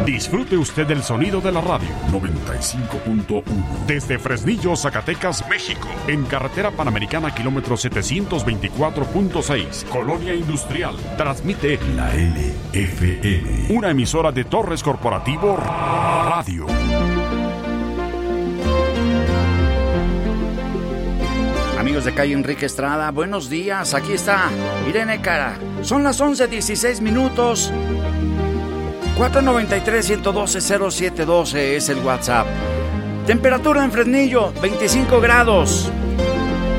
Disfrute usted del sonido de la radio. 95.1. Desde Fresnillo, Zacatecas, México. En carretera Panamericana, kilómetro 724.6. Colonia Industrial. Transmite La LFM. Una emisora de Torres Corporativo Radio. Amigos de calle Enrique Estrada, buenos días. Aquí está Irene Cara. Son las 11:16 minutos. 493-112-0712 es el WhatsApp. Temperatura en Fresnillo, 25 grados.